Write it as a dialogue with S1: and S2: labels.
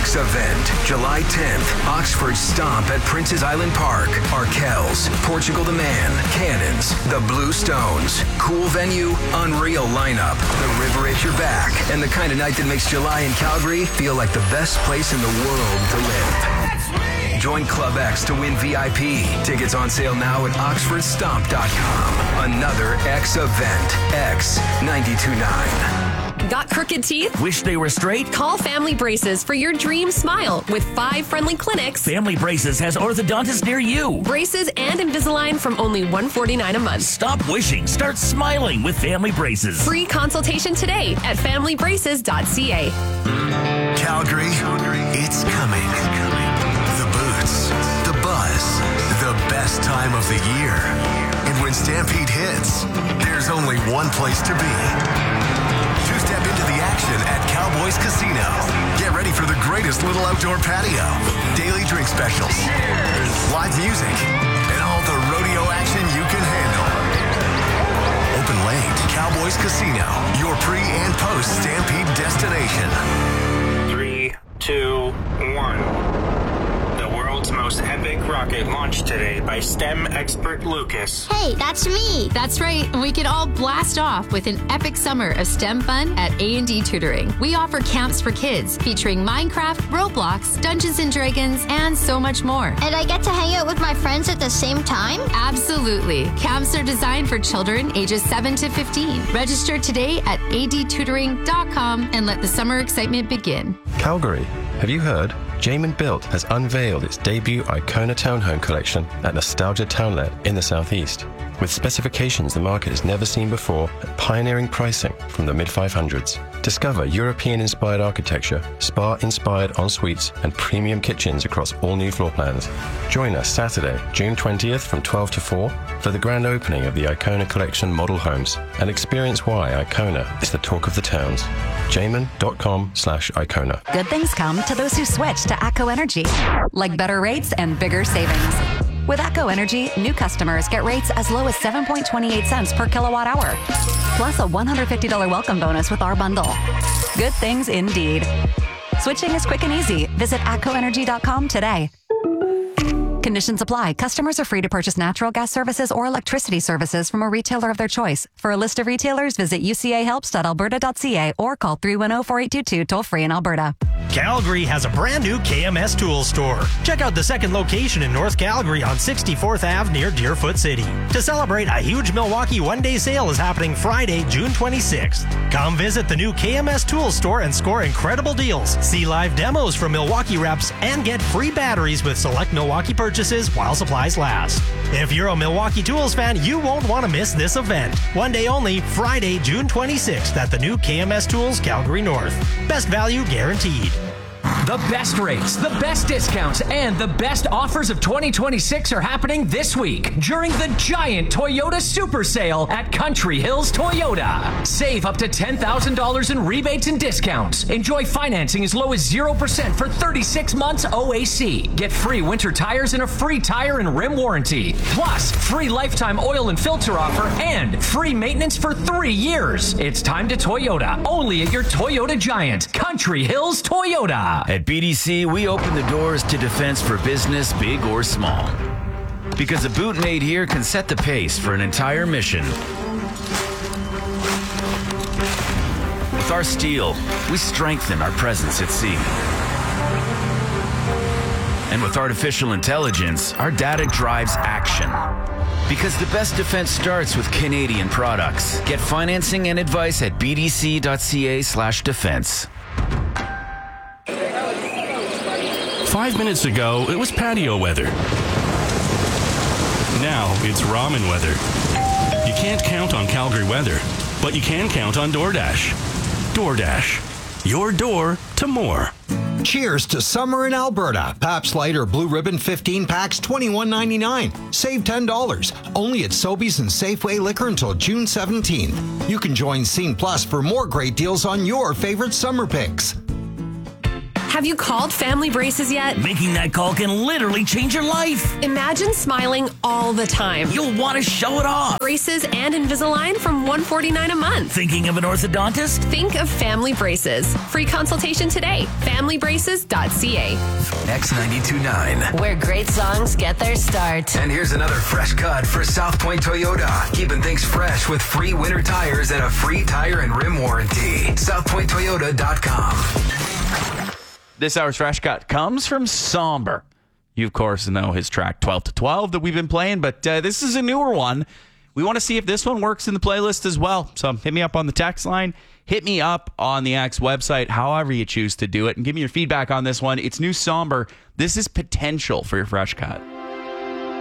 S1: X event, July 10th, Oxford Stomp at Prince's Island Park, Arkells, Portugal the Man, Cannons, the Blue Stones. Cool venue, unreal lineup, the river at your back, and the kind of night that makes July in Calgary feel like the best place in the world to live. Join Club X to win VIP. Tickets on sale now at oxfordstomp.com. Another X event. X 92.9.
S2: Got crooked teeth?
S3: Wish they were straight?
S2: Call Family Braces for your dream smile with 5 friendly clinics.
S3: Family Braces has orthodontists near you.
S2: Braces and Invisalign from only $149 a month.
S3: Stop wishing. Start smiling with Family Braces.
S2: Free consultation today at familybraces.ca.
S4: Calgary, it's coming. The boots, the buzz, the best time of the year. And when Stampede hits, there's only one place to be. Step into the action at Cowboys Casino. Get ready for the greatest little outdoor patio, daily drink specials, live music, and all the rodeo action you can handle. Open late. Cowboys Casino, your pre and post Stampede destination.
S5: 3, 2, 1. The world's most epic rocket launched today by STEM expert Lucas.
S6: Hey, that's me.
S7: That's right. We can all blast off with an epic summer of STEM fun at A&D Tutoring. We offer camps for kids featuring Minecraft, Roblox, Dungeons & Dragons, and so much more.
S6: And I get to hang out with my friends at the same time?
S7: Absolutely. Camps are designed for children ages 7 to 15. Register today at adtutoring.com and let the summer excitement begin.
S8: Calgary, have you heard? Jamin Built has unveiled its debut Icona Townhome collection at Nostalgia Townlet in the southeast. With specifications the market has never seen before at pioneering pricing from the mid-500s. Discover European-inspired architecture, spa-inspired en-suites, and premium kitchens across all new floor plans. Join us Saturday, June 20th from 12 to 4 for the grand opening of the Icona Collection model homes and experience why Icona is the talk of the towns. Jamin.com/Icona.
S9: Good things come to those who switch to ATCO Energy, like better rates and bigger savings. With ATCO Energy, new customers get rates as low as 7.28 cents per kilowatt hour, plus a $150 welcome bonus with our bundle. Good things indeed. Switching is quick and easy. Visit atcoenergy.com today. Conditions apply. Customers are free to purchase natural gas services or electricity services from a retailer of their choice. For a list of retailers, visit ucahelps.alberta.ca or call 310-4822 toll-free in Alberta.
S10: Calgary has a brand new KMS Tools store. Check out the second location in North Calgary on 64th Ave near Deerfoot City. To celebrate, a huge Milwaukee one-day sale is happening Friday, June 26th. Come visit the new KMS Tools store and score incredible deals. See live demos from Milwaukee reps and get free batteries with select Milwaukee purchases while supplies last. If you're a Milwaukee Tools fan, you won't want to miss this event. One day only, Friday, June 26th at the new KMS Tools Calgary North. Best value guaranteed.
S11: The best rates, the best discounts, and the best offers of 2026 are happening this week during the giant Toyota Super Sale at Country Hills Toyota. Save up to $10,000 in rebates and discounts. Enjoy financing as low as 0% for 36 months OAC. Get free winter tires and a free tire and rim warranty. Plus, free lifetime oil and filter offer and free maintenance for 3 years. It's time to Toyota, only at your Toyota Giant, Country Hills Toyota.
S3: At BDC, we open the doors to defense for business, big or small. Because a boot made here can set the pace for an entire mission. With our steel, we strengthen our presence at sea. And with artificial intelligence, our data drives action. Because the best defense starts with Canadian products. Get financing and advice at bdc.ca/defense.
S12: 5 minutes ago, it was patio weather. Now it's ramen weather. You can't count on Calgary weather, but you can count on DoorDash. DoorDash, your door to more.
S13: Cheers to summer in Alberta. Pabst Light or Blue Ribbon 15 packs, $21.99. Save $10. Only at Sobeys and Safeway Liquor until June 17th. You can join Scene Plus for more great deals on your favorite summer picks.
S2: Have you called Family Braces yet?
S14: Making that call can literally change your life.
S2: Imagine smiling all the time.
S14: You'll want to show it off.
S2: Braces and Invisalign from $149 a month.
S14: Thinking of an orthodontist?
S2: Think of Family Braces. Free consultation today. FamilyBraces.ca.
S1: X92.9.
S15: Where great songs get their start.
S1: And here's another fresh cut for South Point Toyota. Keeping things fresh with free winter tires and a free tire and rim warranty. SouthPointToyota.com.
S16: This hour's fresh cut comes from Somber. You, of course, know his track 12 to 12 that we've been playing, but this is a newer one. We want to see if this one works in the playlist as well. So hit me up on the text line. Hit me up on the X website, however you choose to do it, and give me your feedback on this one. It's new Somber. This is Potential for your fresh cut.